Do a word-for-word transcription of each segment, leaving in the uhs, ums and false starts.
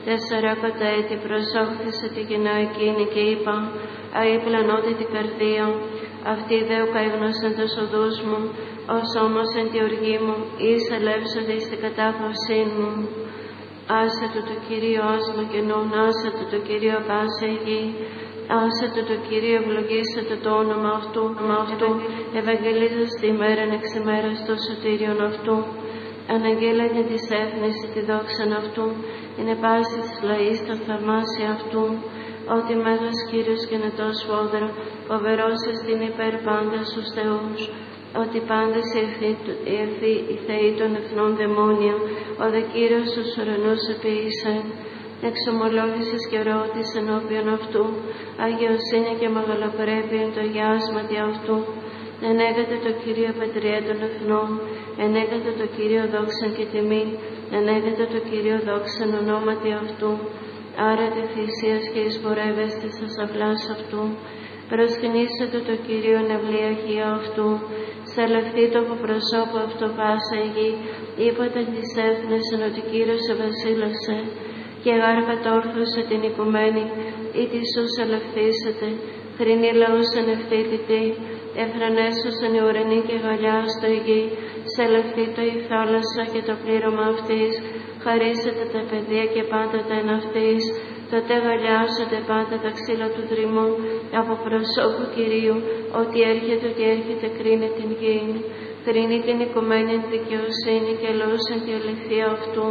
τεσσαράκοντα έτη προσώχθησε τη κοινά εκείνη και είπα, αη πλανότητη καρδία, αυτή δε ο καίγνωσεν τος οδούς μου, ως όμως εν τη οργή μου, εις ελεύσονται εις την κατάπαυσή μου. Άσε του το Κυρίο άσμα καινών, άσε του το Κυρίο πάσα η γη, άσε του το Κυρίο ευλογήσετε το όνομα αυτού, όνομα αυτού, ευαγγελίζοντας τη ημέραν εξ ημέρας το σωτήριον αυτού. Αναγγέλλανε της έθνης τη δόξαν αυτού, είναι πάση της λαής το θαυμάσια αυτού, ότι Μέγας Κύριος και νετός φόδρο, φοβερός εστιν υπέρ πάντα στους θεούς, ότι πάντες οι θεοί των εθνών δαιμόνια, ο δε Κύριος τους ουρανούς επίησεν, εξομολόγησες και ρώτης ενώπιον αυτού, αγιοσύνη και μεγαλοπρέπεια το γιάσματι αυτού, ενέγατε το Κύριο Πατριέ των εθνών, ενέγατε το Κύριο δόξαν και τιμή, ενέγατε το Κύριο δόξαν ονόματι αυτού, άρα τη θυσίας και εισπορεύεστε στα αυλάς αυτού, προσκυνήσατε το Κύριο νευλή Αγία αυτού, σαλευτεί το από προσώπου αυτό πάσα η γη, είπατε της έθνης εν ότι Κύριος ευασίλασε, και γάρ κατόρθωσε την οικουμένη, ή τη σου σαλευθήσετε, χρηνή λαούς εν ευθύτητη, εφρανέσωσαν οι ουρανοί και γαλιά στο η γη, σαλευτεί το η θάλασσα και το πλήρωμα αυτής, χαρίσετε τα παιδεία και πάντα τα εν αυτής, τότε γαλιάζονται πάντα τα ξύλα του δρυμού, από προσώπου Κυρίου, ότι έρχεται, ότι έρχεται, κρίνει την γη, κρίνει την οικουμένη δικαιοσύνη και λαούσεν τη αληθεία αυτού.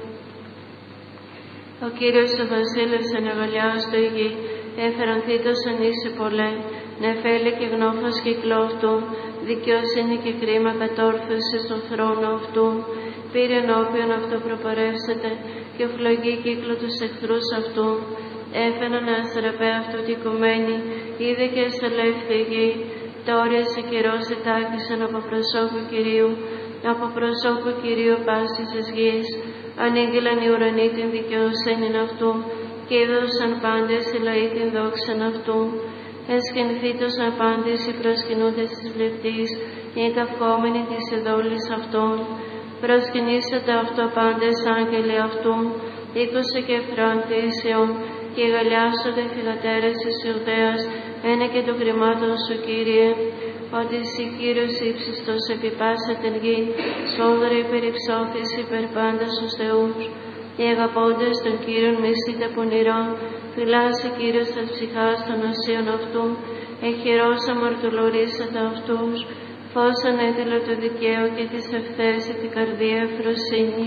Ο Κύριος ο βασίλευς αναγαλιά στο η γη, έφεραν θήτος εν ίση πολλέ, νεφέλη και γνώφος κύκλο αυτού, δικαιοσύνη και κρίμα κατόρθωσε στο θρόνο αυτού, πήρε ενώπιον αυτό προπορεύσετε, και φλογή κύκλο τους εχθρούς αυτού, έφεραν αστραπέ αυτού τη οικουμένη, είδε και εστελεύθη η γη, τώρα σε καιρός ετάκησαν από προσώπου Κυρίου, από προσώπου Κυρίου πάσης της γης, ανήγγυλαν οι ουρανοί την δικαιοσύνη αυτού, και είδωσαν πάντες οι λαοί την δόξαν αυτού. Εσκενθήτωσαν πάντες οι προσκυνούντες της βλεπτής, οι καυκόμενοι της εδόλης αυτών. Προσκυνήσατε αυτό πάντες άγγελοι αυτού, είκοσι και φραντήσεων, και γαλιάσονται οι θυγατέρες της Ιουδαίας, ένα και των κρυμάτων σου, Κύριε, ότι εσύ Κύριος ύψιστος επί πάσα την γη, σφόδρα υπερυψώθης υπερ πάντα στους θεούς. Οι αγαπώντες των Κύριων μισείτε πονηρά, φυλάσσει Κύριος τα ψυχάς των οσίων αυτού, εχειρός αμαρτωλωρήσατε αυτούς, φως ανέτειλε το δικαίο και της ευθέση την καρδία ευφροσύνη.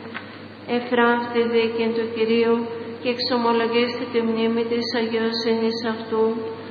Εφράβτη δίκαιη του Κυρίου και εξομολογήστε τη μνήμη της αγιοσύνης αυτού.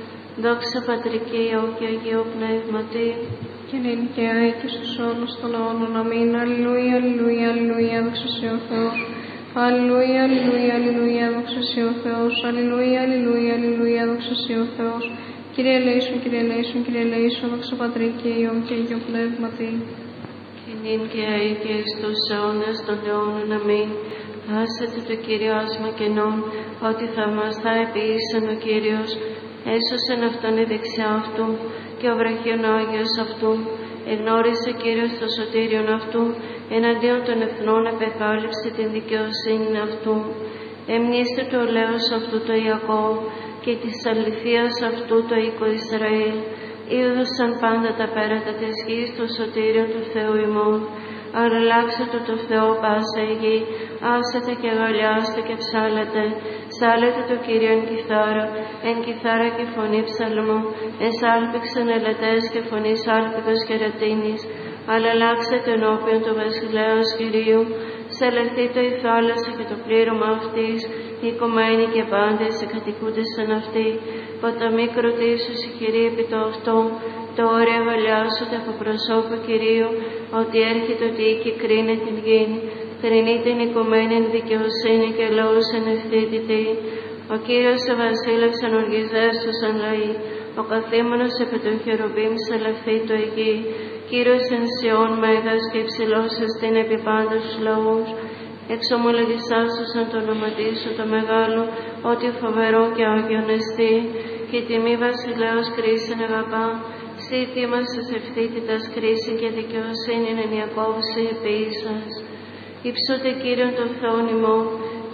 Δόξα Πατρική Υιό και Αγίου Πνεύματι, και νυν και αεί και στους αιώνας των αιώνων. Αμήν. Αλληλούια, αλληλούια, αλληλούια, δόξα σε ο Θεός. Αλληλούια, αλληλούια, αλληλούια, δόξα σε ο Θεός. Αλληλούια, αλληλούια, αλληλούια, δόξα σε ο Θεός. Κύριε ελέησον, Κύριε ελέησον, Κύριε ελέησον, δόξα Πατρική Υιό και Αγίου Πνεύματι, και νυν και αεί και στους αιώνας των αιώνων. Αμήν. Άσετε το Κύριο άσμα κενών, ότι θαυμαστά επίησεν ο Κύριος, έσωσεν αυτόν η δεξιά αυτού, και ο βραχίων Άγιος αυτού, εγνώρισε Κύριος το σωτήριον αυτού, εναντίον των εθνών επεκάλυψε την δικαιοσύνη αυτού. Εμνήστε το ολέος αυτού το Ιακώβ, και της αληθείας αυτού το οίκο Ισραήλ. Είδωσαν πάντα τα πέρατα της γης το σωτήριον του Θεού ημών. Αλλάξετε το Θεό πάσα η γη, άσετε και αγαλιάστε και ψάλετε. Ψάλετε το Κύριο εν κιθάρα, εν κιθάρα και φωνή ψαλμού, εσάλπιξεν ελετές και φωνή σάλπικος και ρατίνης. Αλλάξετε ενώπιον του βασιλέως Κυρίου, σελευθεί το η θάλασσα και το πλήρωμα αυτής, οι οικουμένοι και πάντες οι κατοικούντες εν αυτή. Ποταμοί κροτήσους οι Κυρίοι επί το αυτό, το όρια βαλιάσονται από προσώπου Κυρίου, ότι έρχεται ότι οίκη κρίνε την γη, κρινεί την οικουμένη εν δικαιοσύνη και λαούς εν ευθύτητη. Ο Κύριος ο βασίλευς εν οργιζέστος εν λαοί, ο καθήμενος επί των χερουβίμ σελευθεί το η γη. Κύριος εν Σιών μέγας και υψηλός εστίν επί πάντας τους λαούς. Εξομολογησάσουσαν το όνοματί σου το μεγάλο, ότι φοβερό και άγιον εστί, και τιμή βασιλέως κρίσιν αγαπά. Σύ θύμασες ευθύτητας κρίση και δικαιοσύνη εν Ιακώβ σε επίησας. Υψούτε Κύριον των Θεών ημών, και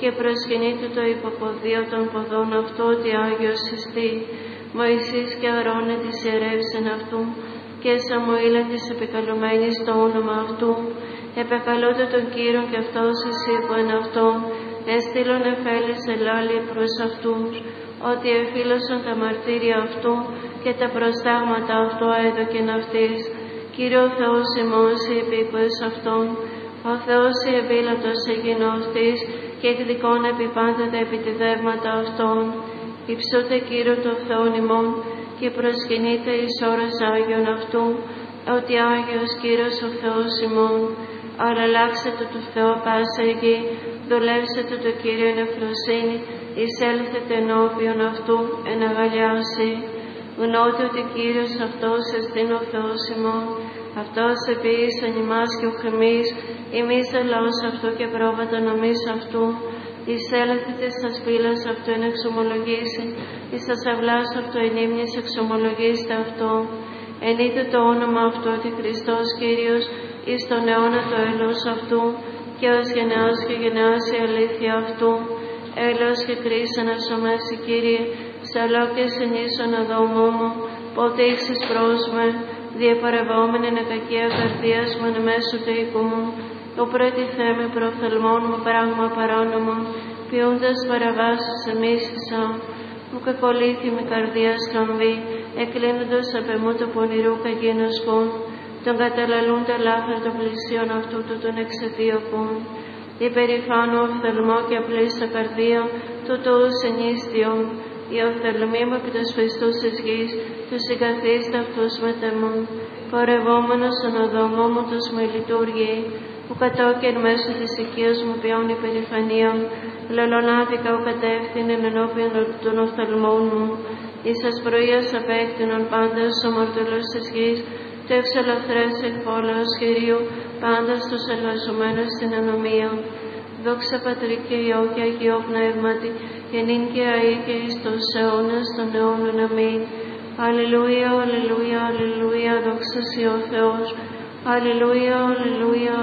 και προσκυνήτου το υποποδείο των ποδών αυτού ότι Άγιος εστί. Μωυσής και Αρώνε της ιερεύσεν αυτού και Σαμουήλεν της επικαλουμένης το όνομα αυτού. Επεκαλούνται τον Κύριον και αυτός εσύ που εν αυτόν έστειλον εφέλης ελάλη προς αυτούς, ότι εφήλωσαν τα μαρτύρια αυτού και τα προστάγματα αυτού έδωκεν αυτής. Κύριε ο Θεός ημών σε επίκοες αυτών, ο Θεός η ευήλωτος έγινω αυτής και εκδικών επί πάντα τα επιτιδεύματα αυτών. Υψούτε Κύριο το Θεόν ημών και προσκυνείτε εις ώρας Άγιον αυτού, ότι Άγιος Κύριος ο Θεός ημών. Αλλάξετε του Θεό πάσα γη, δουλεύσετε το Κύριο εν ευφροσύνη, εισέλθετε ενώπιον αυτού εν αγαλιάσει. Γνώτε ότι Κύριος αυτός εστίν ο Θεός ημών, αυτός επίησεν ημάς και ο χεμής, ημείς ελαός αυτού και πρόβατα νομής αυτού. Εισέλθετε στας πύλας αυτού εν εξομολογήσει, εις τας αυλάς αυτού εν ύμνης εξομολογήστε αυτό. Ενείτε το όνομα αυτού ότι Χριστός Κύριος, εις τον αιώνα το έλεος αυτού, και ως γενεάς και γενεάς η αλήθεια αυτού. Έλεος και κρίσαν ασωμέσει, Κύριε, σαλό και συνήσων αδόμο μου, πότε ήξεις πρόσμε, διεπαρευόμενη εν κακία καρδίας μου εν μέσω του οίκου μου, ο προτιθέμε προφθαλμών μου πράγμα παράνομο, ποιούντας παραβάσεις εμίσησα, μου κακολήθη με καρδία στρομβή, εκλίνοντος απ' εμού το πονηρού καγίνωσκον, τον καταλαλούν τα λάθρα των πλησίων αυτού του τον εξεδίωκουν. Υπερηφάνω οφθαλμό και απλή στα καρδία, του τούτους ενίστιον, η οφθαλμή μου επί τους φυστούς της γης, τους συγκαθίστε αυτούς μετεμούν, πορευόμενος στον οδόμο μου τους με λειτουργεί, που κατόκεν μέσω της οικίας μου ποιών υπερηφανίων, λελονάδικα ο κατεύθυνεν ενώπιον των οφθαλμών μου, εις τας πρωίας απέκτηνον πάντας ο μορτωλός της γης, το εξελαθρές εκπόλαος Κυρίου, πάντα στους εργαζομένους στην ανομία. Δόξα Πατρί και Υιό και Αγίο Πνεύματι, και νυν και αεί και εις τους αιώνας των αιώνων. Αμήν. Αλληλούια, αλληλούια, αλληλούια, δόξα Σοι ο Θεός. Αλληλούια, αλληλούια,